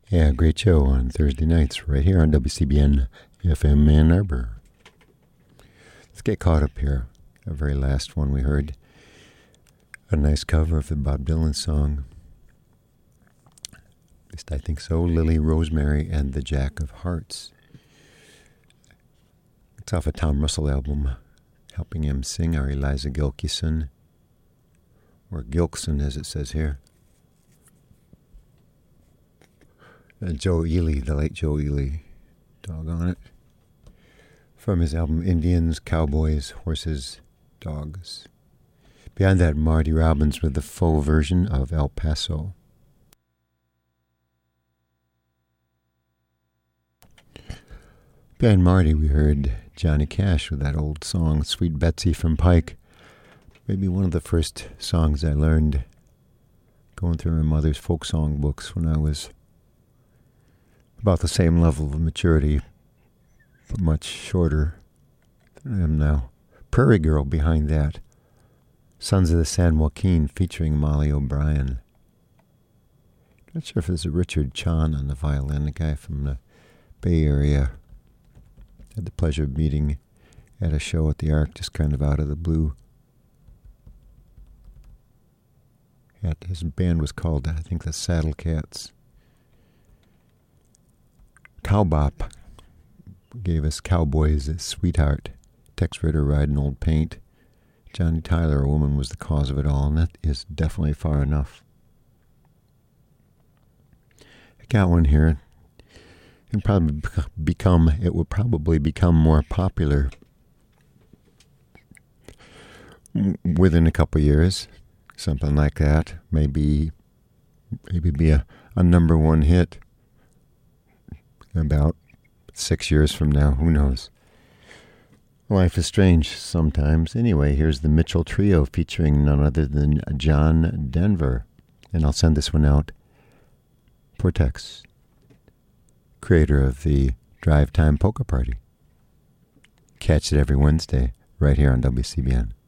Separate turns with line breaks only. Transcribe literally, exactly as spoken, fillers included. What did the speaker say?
Yeah, great show on Thursday nights right here on W C B N F M Ann Arbor. Let's get caught up here. Our very last one we heard, a nice cover of the Bob Dylan song. At least I think so. Lily Rosemary and the Jack of Hearts. It's off a Tom Russell album. Helping him sing are Eliza Gilkyson, or Gilkson as it says here. And Joe Ely, the late Joe Ely, doggone it. From his album Indians, Cowboys, Horses, Dogs. Beyond that, Marty Robbins with the full version of El Paso. Beyond Marty, we heard Johnny Cash with that old song, Sweet Betsy from Pike. Maybe one of the first songs I learned going through my mother's folk song books when I was about the same level of maturity, but much shorter than I am now. Prairie Girl behind that. Sons of the San Joaquin featuring Molly O'Brien. Not sure if there's a Richard Chan on the violin, a guy from the Bay Area. Had the pleasure of meeting at a show at the Ark, just kind of out of the blue. His band was called, I think, the Saddle Cats. Cowbop gave us Cowboys' Sweetheart. Tex Ritter riding old paint. Johnny Tyler, a woman, was the cause of it all, and that is definitely far enough. I got one here. It'll probably become, it will probably become more popular within a couple of years. Something like that. Maybe, maybe be a, a number one hit about six years from now. Who knows? Life is strange sometimes. Anyway, here's the Mitchell Trio featuring none other than John Denver. And I'll send this one out for Tex, creator of the Drive Time Polka Party. Catch it every Wednesday right here on W C B N.